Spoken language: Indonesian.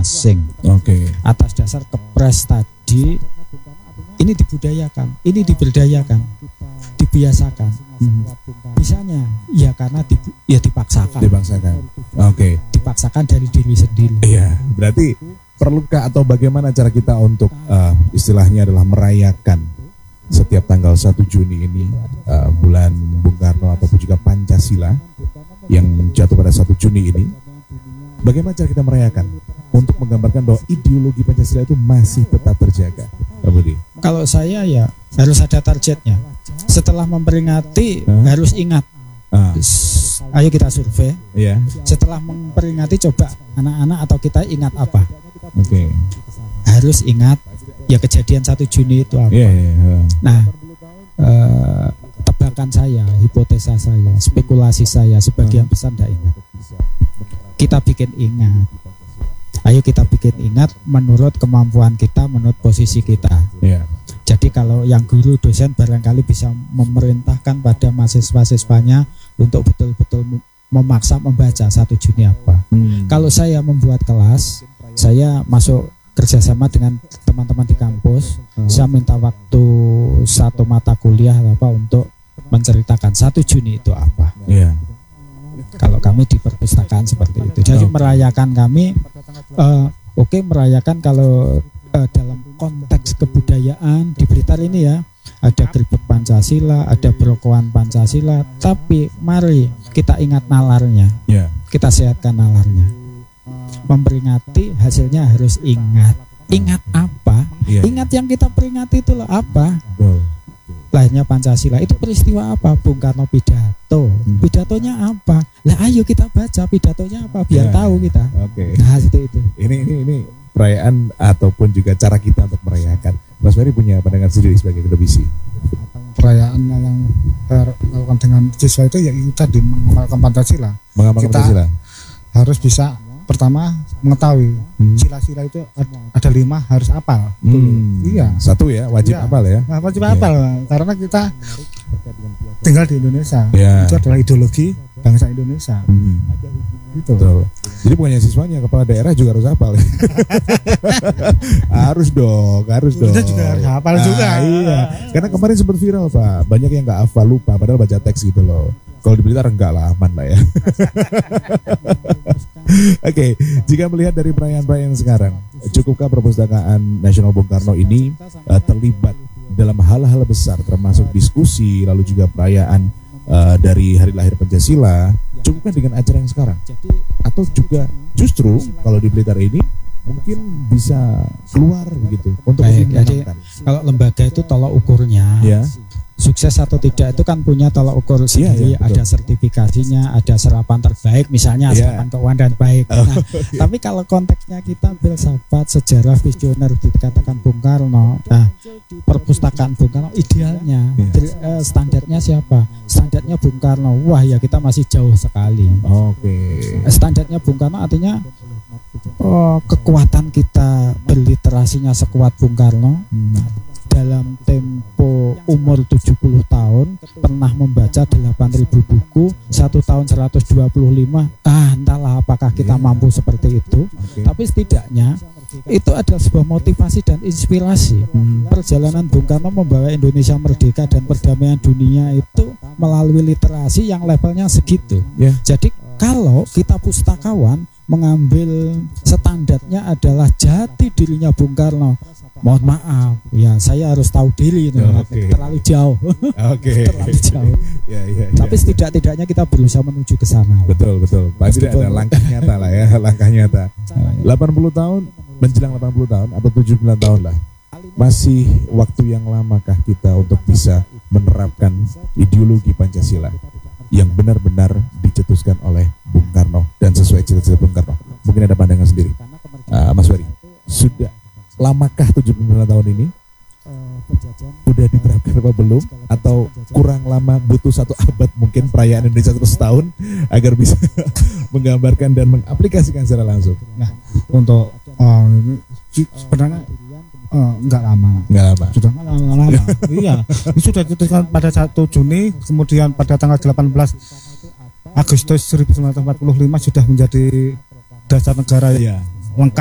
asing. Atas dasar kepres tadi, ini dibudayakan, ini diberdayakan, dibiasakan. Bisanya ya karena dipaksakan. Dipaksakan dari diri sendiri. Iya, berarti perlukah atau bagaimana cara kita untuk istilahnya adalah merayakan setiap tanggal 1 Juni ini, bulan Bung Karno ataupun juga Pancasila yang jatuh pada 1 Juni ini. Bagaimana cara kita merayakan untuk menggambarkan bahwa ideologi Pancasila itu masih tetap terjaga, Pak Budi? Kalau saya ya harus ada targetnya. Setelah memperingati harus ingat. Ayo kita survei. Setelah memperingati coba anak-anak atau kita ingat apa? Harus ingat ya kejadian 1 Juni itu apa. Nah, tebakan saya, hipotesa saya, spekulasi saya sebagian besar tidak ingat. Kita bikin ingat. Ayo kita bikin ingat menurut kemampuan kita, menurut posisi kita. Jadi kalau yang guru dosen barangkali bisa memerintahkan pada mahasiswa-siswanya untuk betul-betul memaksa membaca 1 Juni apa. Kalau saya membuat kelas, saya masuk kerjasama dengan teman-teman di kampus, saya minta waktu 1 mata kuliah apa untuk menceritakan 1 Juni itu apa. Kalau kami di perpustakaan seperti itu. Jadi merayakan kami, merayakan kalau dalam konteks kebudayaan di Blitar ini ya, ada gerbek Pancasila, ada brokoan Pancasila, tapi mari kita ingat nalarnya, kita sehatkan nalarnya. Memperingati hasilnya harus ingat. Ingat apa? Ingat yang kita peringati itu loh apa? Lahirnya Pancasila itu peristiwa apa? Bung Karno pidato. Pidatonya apa? Lah ayo kita baca pidatonya apa biar tahu kita. Nah itu. Ini perayaan ataupun juga cara kita untuk merayakan. Mas Ferry punya pandangan sendiri sebagai akademisi. Perayaan yang dilakukan dengan siswa itu ya itu tadi mengamalkan Pancasila. Pancasila. Harus bisa pertama mengetahui sila-sila itu ada 5 harus hafal. Iya. 1 ya wajib hafal ya. Wajib hafal karena kita tinggal di Indonesia. Itu adalah ideologi bangsa Indonesia. Gitu. Betul. Jadi bukannya siswanya, kepala daerah juga harus hafal. harus dong. Kita juga harus hafal juga. Iya. Karena kemarin sempat viral Pak, banyak yang nggak hafal lupa, padahal baca teks gitu loh. Kalau di Blitar enggak lah, aman lah ya. Oke, jika melihat dari perayaan-perayaan sekarang, cukupkah Perpustakaan Nasional Bung Karno ini terlibat dalam hal-hal besar, termasuk diskusi, lalu juga perayaan dari hari lahir Pancasila, cukupkah dengan acara yang sekarang? Atau juga justru kalau di Blitar ini mungkin bisa keluar begitu untuk jadi kalau lembaga itu tolak ukurnya sukses atau tidak itu kan punya tolak ukur sendiri, ada sertifikasinya, ada serapan terbaik misalnya, serapan keuangan dan baik. Nah, tapi kalau konteksnya kita filsafat, sejarah, visioner dikatakan Bung Karno, nah perpustakaan Bung Karno idealnya standarnya siapa? Standarnya Bung Karno. Wah ya kita masih jauh sekali. Standarnya Bung Karno artinya kekuatan kita berliterasinya sekuat Bung Karno. Dalam tempo umur 70 tahun pernah membaca 8.000 buku, 1 tahun 125. Entahlah apakah kita mampu seperti itu. Tapi setidaknya itu adalah sebuah motivasi dan inspirasi. Perjalanan Bung Karno membawa Indonesia merdeka dan perdamaian dunia itu melalui literasi yang levelnya segitu. Jadi kalau kita pustakawan mengambil standarnya adalah jati dirinya Bung Karno, mohon maaf ya saya harus tahu diri terlalu jauh. Terlalu jauh. Tapi setidak-tidaknya kita berusaha menuju ke sana. Betul. Pasti ada langkah nyata lah ya, langkah nyata. 80 tahun menjelang 80 tahun atau 79 tahun lah. Masih waktu yang lamakah kita untuk bisa menerapkan ideologi Pancasila yang benar-benar dicetuskan oleh Bung Karno dan sesuai cita-cita Bung Karno? Mungkin ada pandangan sendiri, Mas Ferry. Sudah lamakah 79 tahun ini? Udah diterapkan apa belum? Atau kurang lama, butuh 1 abad mungkin perayaan Indonesia terus setahun agar bisa menggambarkan dan mengaplikasikan secara langsung? Nah, untuk sebenarnya enggak lama. Sudah lama. Iya. Ini sudah ditetapkan pada 1 Juni, kemudian pada tanggal 18 Agustus 1945 sudah menjadi dasar negara lengkap.